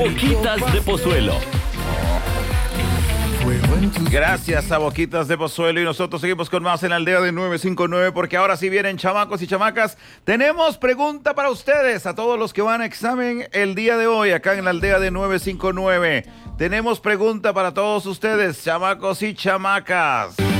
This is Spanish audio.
Boquitas de Pozuelo. Gracias a Boquitas de Pozuelo, y nosotros seguimos con más en la aldea de 959, porque ahora sí vienen chamacos y chamacas. Tenemos pregunta para ustedes, a todos los que van a examen el día de hoy acá en la aldea de 959. Tenemos pregunta para todos ustedes, chamacos y chamacas.